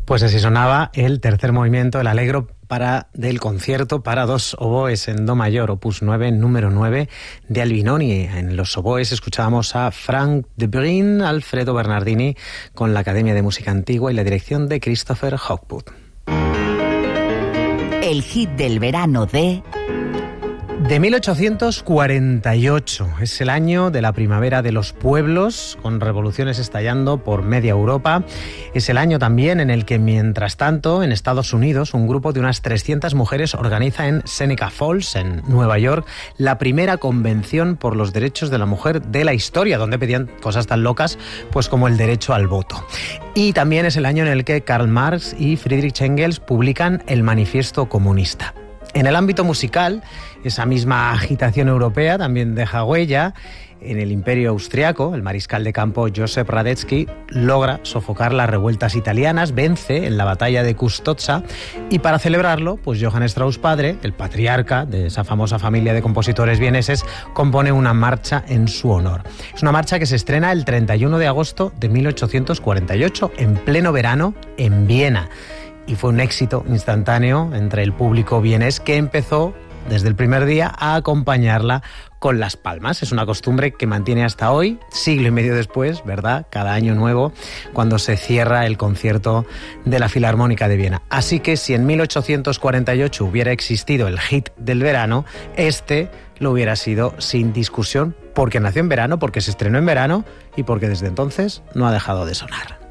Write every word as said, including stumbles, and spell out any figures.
Pues así sonaba el tercer movimiento, el Allegro para del concierto para dos oboes en do mayor, opus nueve, número nueve de Albinoni. En los oboes escuchábamos a Frank de Bruijn, Alfredo Bernardini con la Academia de Música Antigua y la dirección de Christopher Hogwood. El hit del verano de... De mil ochocientos cuarenta y ocho, es el año de la primavera de los pueblos, con revoluciones estallando por media Europa. Es el año también en el que, mientras tanto, en Estados Unidos, un grupo de unas trescientas mujeres organiza en Seneca Falls, en Nueva York, la primera convención por los derechos de la mujer de la historia, donde pedían cosas tan locas pues como el derecho al voto. Y también es el año en el que Karl Marx y Friedrich Engels publican el Manifiesto Comunista. En el ámbito musical, esa misma agitación europea también deja huella. En el Imperio Austriaco, el mariscal de campo Joseph Radetzky logra sofocar las revueltas italianas, vence en la batalla de Custozza y para celebrarlo, pues Johann Strauss padre, el patriarca de esa famosa familia de compositores vieneses, compone una marcha en su honor. Es una marcha que se estrena el treinta y uno de agosto de mil ochocientos cuarenta y ocho, en pleno verano, en Viena. Y fue un éxito instantáneo entre el público vienés que empezó desde el primer día a acompañarla con las palmas. Es una costumbre que mantiene hasta hoy, siglo y medio después, ¿verdad? Cada año nuevo, cuando se cierra el concierto de la Filarmónica de Viena. Así que si en mil ochocientos cuarenta y ocho hubiera existido el hit del verano, este lo hubiera sido sin discusión, porque nació en verano, porque se estrenó en verano y porque desde entonces no ha dejado de sonar.